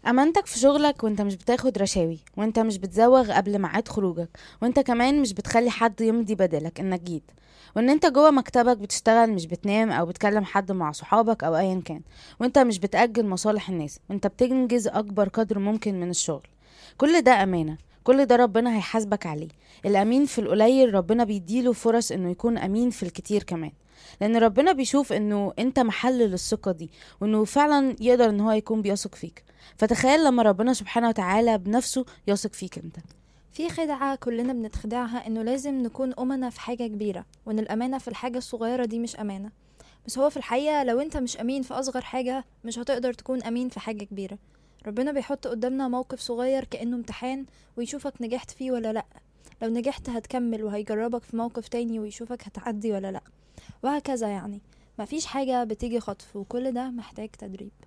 امانتك في شغلك، وانت مش بتاخد رشاوي، وانت مش بتزوغ قبل ميعاد خروجك، وانت كمان مش بتخلي حد يمضي بدلك انك جيت، وان انت جوه مكتبك بتشتغل مش بتنام او بتكلم حد مع صحابك او ايا كان، وانت مش بتأجل مصالح الناس، وانت بتنجز اكبر قدر ممكن من الشغل. كل ده امانة، كل ده ربنا هيحاسبك عليه. الامين في القليل ربنا بيديله فرص انه يكون امين في الكتير كمان، لان ربنا بيشوف انه انت محل للثقة دي، وانه فعلا يقدر ان هو يكون بيثق فيك. فتخيل لما ربنا سبحانه وتعالى بنفسه يثق فيك انت. في خدعة كلنا بنتخدعها انه لازم نكون امنا في حاجة كبيرة، وان الامانة في الحاجة الصغيرة دي مش امانة. بس هو في الحقيقة لو انت مش امين في اصغر حاجة مش هتقدر تكون امين في حاجة كبيرة. ربنا بيحط قدامنا موقف صغير كأنه امتحان ويشوفك نجحت فيه ولا لأ. لو نجحت هتكمل وهيجربك في موقف تاني ويشوفك هتعدي ولا لأ، وهكذا يعني. مفيش حاجة بتيجي خطف، وكل ده محتاج تدريب.